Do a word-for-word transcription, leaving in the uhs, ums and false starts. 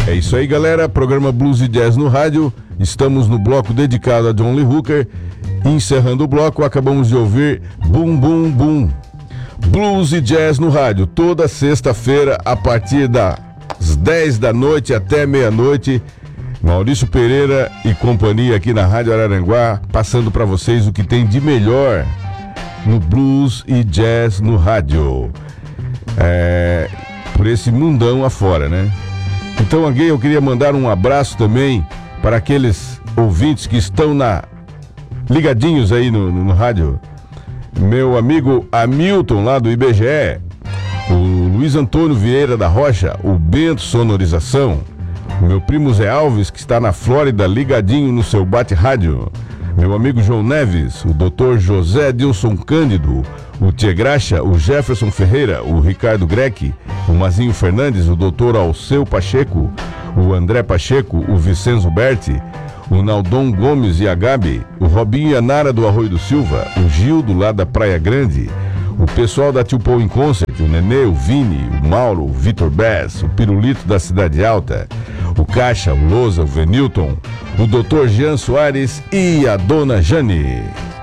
É isso aí, galera. Programa Blues e Jazz no rádio. Estamos no bloco dedicado a John Lee Hooker. Encerrando o bloco, acabamos de ouvir Boom Boom Boom. Blues e Jazz no rádio, toda sexta-feira a partir das dez da noite até meia-noite. Maurício Pereira e companhia aqui na Rádio Araranguá, passando para vocês o que tem de melhor no blues e jazz no rádio. É, por esse mundão afora, né? Então, alguém, eu queria mandar um abraço também para aqueles ouvintes que estão na ligadinhos aí no, no, no rádio. Meu amigo Hamilton, lá do I B G E, o Luiz Antônio Vieira da Rocha, o Bento Sonorização, o meu primo Zé Alves, que está na Flórida, ligadinho no seu bate-rádio, meu amigo João Neves, o doutor José Dilson Cândido, o Tia Graxa, o Jefferson Ferreira, o Ricardo Greck, o Mazinho Fernandes, o doutor Alceu Pacheco, o André Pacheco, o Vicenzo Berti, o Naldon Gomes e a Gabi, o Robinho e a Nara do Arroio do Silva, o Gildo lá da Praia Grande, o pessoal da Tio Paul in Concert, o Nenê, o Vini, o Mauro, o Vitor Bess, o Pirulito da Cidade Alta, o Caixa, o Lousa, o Venilton, o doutor Jean Soares e a Dona Jane.